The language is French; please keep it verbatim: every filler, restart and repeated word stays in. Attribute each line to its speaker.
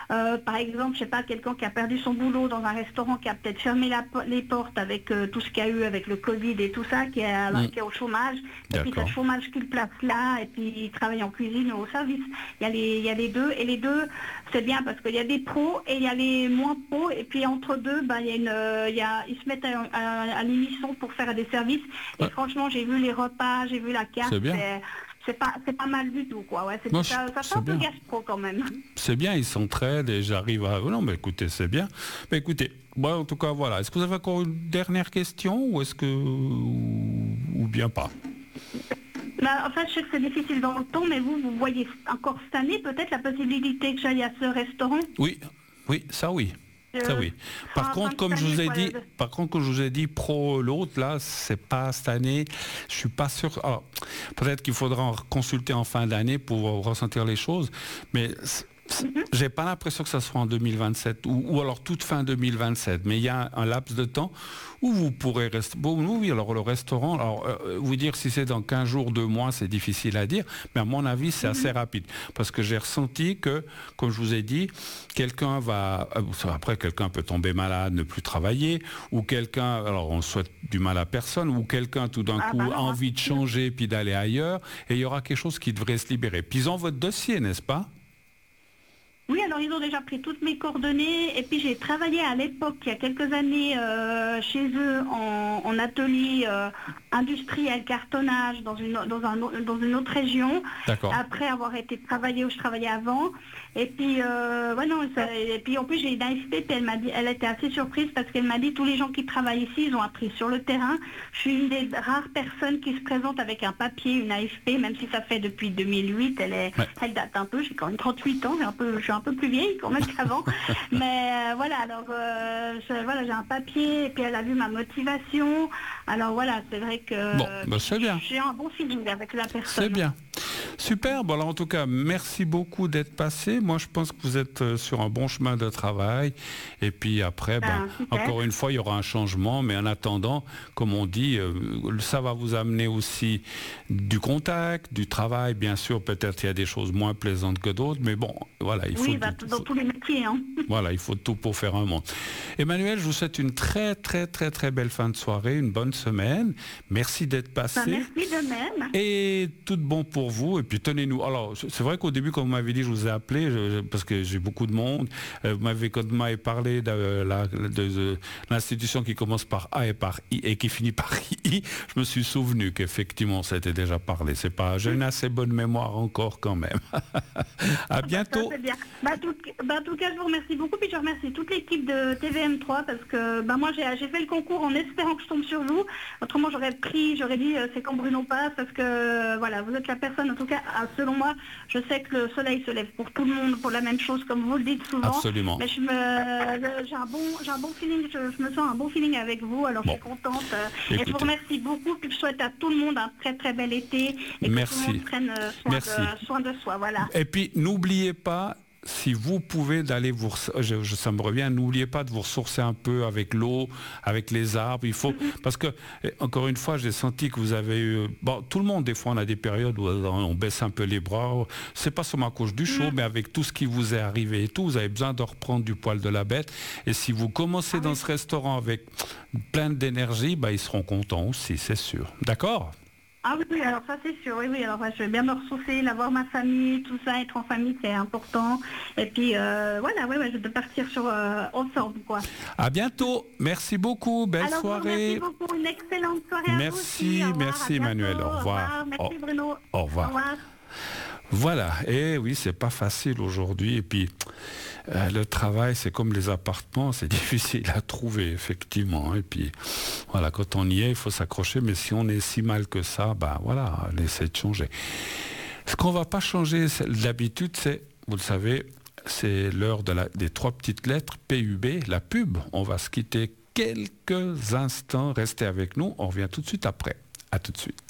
Speaker 1: Euh, par exemple, je sais pas, quelqu'un qui a perdu son boulot dans un restaurant, qui a peut-être fermé la po- les portes avec euh, tout ce qu'il y a eu avec le Covid et tout ça, qui est, à-
Speaker 2: Mm.
Speaker 1: qui est au chômage, et puis c'est
Speaker 2: D'accord.
Speaker 1: le chômage qu'il place là, et puis il travaille en cuisine ou au service. Il y a les, il y a les deux, et les deux, c'est bien parce qu'il y a des pros et il y a les moins pros, et puis entre deux, ben, il y a une, euh, il y a, ils se mettent à, à, à l'unisson pour faire des services. Et
Speaker 2: Ouais.
Speaker 1: franchement, j'ai vu les repas, j'ai vu la carte,
Speaker 2: C'est bien.
Speaker 1: c'est c'est pas, c'est pas mal du tout, quoi. Ouais, c'est,
Speaker 2: Moi,
Speaker 1: ça,
Speaker 2: je-
Speaker 1: ça fait
Speaker 2: c'est
Speaker 1: un peu
Speaker 2: bien.
Speaker 1: gastro quand même.
Speaker 2: C'est bien, ils s'entraident et j'arrive à... Non, mais écoutez, c'est bien. Mais écoutez, moi, en tout cas, voilà. Est-ce que vous avez encore une dernière question ou est-ce que... ou, ou bien pas?
Speaker 1: Bah, en fait, je sais que c'est difficile dans le temps, mais vous, vous voyez encore cette année peut-être la possibilité que j'aille à ce restaurant.
Speaker 2: Oui, oui, ça oui.
Speaker 1: Euh,
Speaker 2: Ça oui. Par
Speaker 1: fin-
Speaker 2: contre,
Speaker 1: fin de
Speaker 2: comme je
Speaker 1: cette
Speaker 2: vous ai
Speaker 1: année,
Speaker 2: dit,
Speaker 1: quoi.
Speaker 2: par contre, comme je vous ai dit, pro l'autre, là, c'est pas cette année. Je suis pas sûr. Alors, peut-être qu'il faudra en consulter en fin d'année pour ressentir les choses, mais c- c-
Speaker 1: Mhm.
Speaker 2: j'ai pas l'impression que ça sera en deux mille vingt-sept ou, ou alors toute fin deux mille vingt-sept. Mais il y a un, un laps de temps où vous pourrez rester. Bon, oui, alors le restaurant, alors euh, vous dire si c'est dans quinze jours, deux mois, c'est difficile à dire, mais à mon avis, c'est assez rapide. Parce que j'ai ressenti que, comme je vous ai dit, quelqu'un va. euh, Après, quelqu'un peut tomber malade, ne plus travailler, ou quelqu'un, alors on souhaite du mal à personne, ou quelqu'un tout d'un
Speaker 1: Ah,
Speaker 2: coup
Speaker 1: bah
Speaker 2: a
Speaker 1: non, hein.
Speaker 2: envie de changer puis d'aller ailleurs, et il y aura quelque chose qui devrait se libérer. Puis ils ont votre dossier, n'est-ce pas?
Speaker 1: Oui, alors ils ont déjà pris toutes mes coordonnées et puis j'ai travaillé à l'époque, il y a quelques années, euh, chez eux en, en atelier euh, industriel, cartonnage dans une, dans, un, au- dans une autre région,
Speaker 2: D'accord.
Speaker 1: après avoir été travaillé où je travaillais avant. Et puis, euh, ouais, non, ça- et puis en plus j'ai une A F P, puis elle m'a dit, elle était assez surprise parce qu'elle m'a dit tous les gens qui travaillent ici, ils ont appris sur le terrain. Je suis une des rares personnes qui se présente avec un papier, une A F P, même si ça fait depuis deux mille huit, elle, est,
Speaker 2: Ouais.
Speaker 1: elle date un peu, j'ai quand même trente-huit ans, j'ai un peu, je suis un peu plus vieille quand même qu'avant. Mais euh, voilà, alors euh, je- voilà, j'ai un papier, et puis elle a vu ma motivation. Alors voilà, c'est vrai que
Speaker 2: Bon, bah, c'est bien.
Speaker 1: j'ai un bon feeling avec la personne.
Speaker 2: C'est bien. Super. Bon, alors en tout cas, merci beaucoup d'être passé. Moi, je pense que vous êtes euh, sur un bon chemin de travail. Et puis après, ben,
Speaker 1: Ben, super.
Speaker 2: encore une fois, il y aura un changement. Mais en attendant, comme on dit, euh, ça va vous amener aussi du contact, du travail. Bien sûr, peut-être il y a des choses moins plaisantes que d'autres. Mais bon, voilà, il faut...
Speaker 1: Oui, bah,
Speaker 2: tout-
Speaker 1: dans tous les métiers. Hein.
Speaker 2: Voilà, il faut tout pour faire un monde. Emmanuel, je vous souhaite une très, très, très, très belle fin de soirée, une bonne semaine. Merci d'être passé.
Speaker 1: Ben, merci de même.
Speaker 2: Et tout bon pour vous. Et puis tenez-nous. Alors, c'est vrai qu'au début, quand vous m'avez dit, je vous ai appelé, je- je- parce que j'ai beaucoup de monde. euh, Vous m'avez, quand vous m'avez parlé de, euh, la- de- de l'institution qui commence par A et par I et qui finit par I, je me suis souvenu qu'effectivement, ça était déjà parlé. C'est pas, j'ai une assez bonne mémoire encore quand même. À bientôt.
Speaker 1: Ça, c'est bien. Bah, tout- bah, en tout cas, je vous remercie beaucoup. Puis je remercie toute l'équipe de T V M trois parce que bah, moi, j'ai j'ai fait le concours en espérant que je tombe sur vous. Autrement, j'aurais pris, j'aurais dit euh, c'est quand Bruno passe parce que euh, voilà, vous êtes la personne. En tout cas, ah, selon moi, je sais que le soleil se lève pour tout le monde, pour la même chose, comme vous le dites souvent.
Speaker 2: Absolument.
Speaker 1: Mais je me, j'ai un bon, j'ai un bon feeling. Je, je me sens un bon feeling avec vous. Alors
Speaker 2: Bon.
Speaker 1: je suis contente. euh, et je
Speaker 2: Écoutez.
Speaker 1: vous remercie beaucoup. Puis je souhaite à tout le monde un très très bel été et que
Speaker 2: Merci.
Speaker 1: tout le monde prenne euh, soin,
Speaker 2: Merci.
Speaker 1: de, soin de soi. Voilà.
Speaker 2: Et puis, n'oubliez pas, si vous pouvez d'aller vous, res- je, je- ça me revient, n'oubliez pas de vous ressourcer un peu avec l'eau, avec les arbres. Il faut, parce que eh, encore une fois, j'ai senti que vous avez eu, bon, tout le monde des fois on a des périodes où euh, on baisse un peu les bras. C'est pas seulement à cause du chaud, mais avec tout ce qui vous est arrivé et tout, vous avez besoin de reprendre du poil de la bête. Et si vous commencez dans ce restaurant avec plein d'énergie, bah, ils seront contents aussi, c'est sûr. D'accord?
Speaker 1: Ah oui, oui, alors ça c'est sûr, oui, oui, alors ouais, je vais bien me ressourcer, là, voir ma famille, tout ça, être en famille c'est important. Et puis euh, voilà, ouais, ouais, je vais partir sur euh, ensemble, quoi.
Speaker 2: À bientôt. Merci beaucoup. Belle
Speaker 1: Alors,
Speaker 2: soirée.
Speaker 1: merci beaucoup, une excellente soirée à vous
Speaker 2: Merci,
Speaker 1: aussi. Au revoir,
Speaker 2: merci,
Speaker 1: à bientôt.
Speaker 2: Emmanuel. Au revoir.
Speaker 1: Merci
Speaker 2: Au-
Speaker 1: Bruno.
Speaker 2: au revoir. Voilà, et oui, c'est pas facile aujourd'hui. Et puis, euh, le travail, c'est comme les appartements, c'est difficile à trouver, effectivement. Et puis, voilà, quand on y est, il faut s'accrocher. Mais si on est si mal que ça, ben voilà, on essaie de changer. Ce qu'on va pas changer c'est- d'habitude, c'est, vous le savez, c'est l'heure de la- des trois petites lettres, P U B, la pub. On va se quitter quelques instants. Restez avec nous, on revient tout de suite après. À tout de suite.